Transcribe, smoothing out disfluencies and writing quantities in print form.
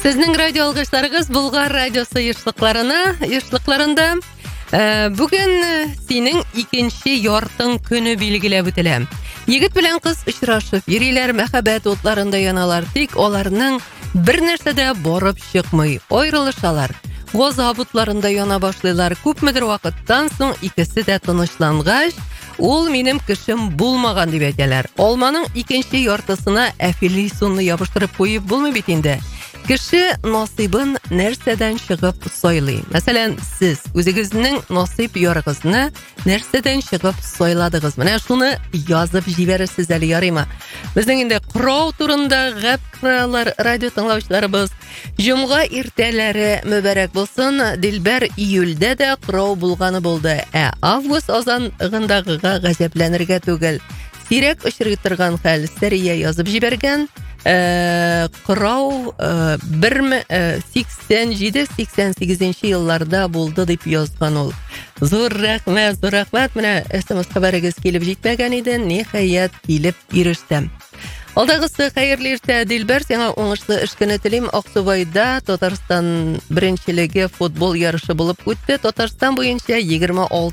Сезнең радио алгычларыгыз Булгар радиосы ешлыкларында бүген синең икенче яртың көне билгеләп үтелә. Егет белән кыз очрашып, йөриләр, мәхәббәт утларында яналар, тик аларның бер нәрсәдә барып чыкмый, аерылышалар. Газап утларында яна башлыйлар. Күпмедер вакыттан соң икесе дә тынычлангач, ул минем кешем булмаган дип әйтәләр. Алманың икенче яртысына әфилисонны ябыштырып куеп булмый бит инде. Кеше насыйбын нәрсәдән чыгып сайлый. Мәсәлән, сез үзегезнең насыйп ярыгызны нәрсәдән чыгып сайладыгыз? Менә шуны язып җибәрәсез әле, ярыймы? Безнең инде кырау турында гәп кыралар радио тыңлаучыларыбыз. Җомга иртәләре мүбәрәк булсын. Дилбәр июльдә дә кырау булганы булды. Август азанлыгындагыга гаҗәпләнергә түгел. Сирәк очрый торган хәл Сәрия язып җибәргән. Кырау 87-88 елларда булды дип язган ул. Зур рәхмәт. Менә SMS хәбәрегез килеп җитмәгән иде, ниһаять килеп ирештем. Алдагысы хәерле иртә, Дилбәр, сиңа уңышлы эш көне телим. Аксубайда Татарстан беренчелеге футбол ярышы булып үтте. Татарстан буенча 26